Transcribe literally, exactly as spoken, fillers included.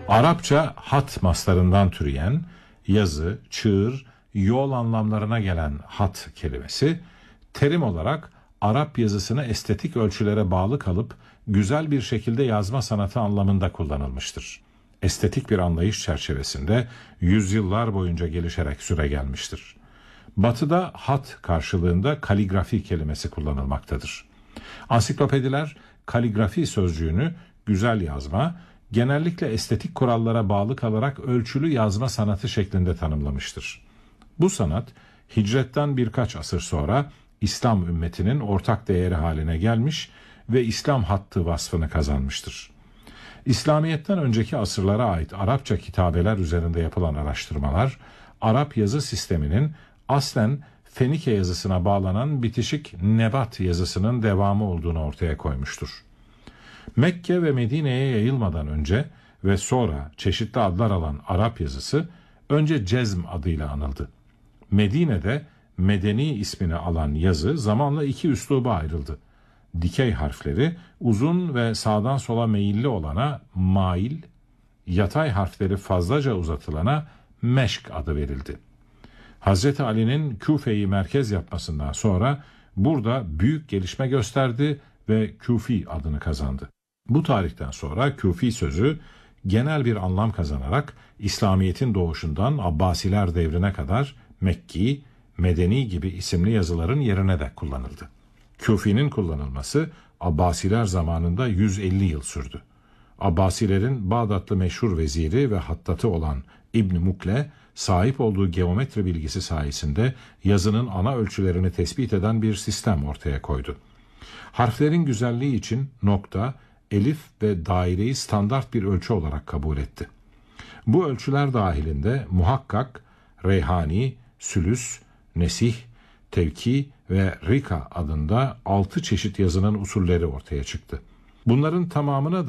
Arapça hat maslarından türeyen yazı, çığır, yol anlamlarına gelen hat kelimesi terim olarak Arap yazısını estetik ölçülere bağlı kalıp güzel bir şekilde yazma sanatı anlamında kullanılmıştır. Estetik bir anlayış çerçevesinde yüzyıllar boyunca gelişerek süregelmiştir. Batı'da hat karşılığında kaligrafi kelimesi kullanılmaktadır. Ansiklopediler kaligrafi sözcüğünü güzel yazma, genellikle estetik kurallara bağlı kalarak ölçülü yazma sanatı şeklinde tanımlamıştır. Bu sanat hicretten birkaç asır sonra İslam ümmetinin ortak değeri haline gelmiş ve İslam hattı vasfını kazanmıştır. İslamiyet'ten önceki asırlara ait Arapça kitabeler üzerinde yapılan araştırmalar, Arap yazı sisteminin aslen Fenike yazısına bağlanan bitişik Nebat yazısının devamı olduğunu ortaya koymuştur. Mekke ve Medine'ye yayılmadan önce ve sonra çeşitli adlar alan Arap yazısı önce Cezm adıyla anıldı. Medine'de Medeni ismini alan yazı zamanla iki üsluba ayrıldı. Dikey harfleri uzun ve sağdan sola meyilli olana mail, yatay harfleri fazlaca uzatılana meşk adı verildi. Hazreti Ali'nin Küfe'yi merkez yapmasından sonra burada büyük gelişme gösterdi ve Küfi adını kazandı. Bu tarihten sonra Küfi sözü genel bir anlam kazanarak İslamiyet'in doğuşundan Abbasiler devrine kadar Mekki, Medeni gibi isimli yazıların yerine de kullanıldı. Küfi'nin kullanılması Abbasiler zamanında yüz elli yıl sürdü. Abbasilerin Bağdatlı meşhur veziri ve hattatı olan İbn Mukle, sahip olduğu geometri bilgisi sayesinde yazının ana ölçülerini tespit eden bir sistem ortaya koydu. Harflerin güzelliği için nokta, elif ve daireyi standart bir ölçü olarak kabul etti. Bu ölçüler dahilinde muhakkak, reyhani, sülüs, nesih, tevki ve rika adında altı çeşit yazının usulleri ortaya çıktı. Bunların tamamına da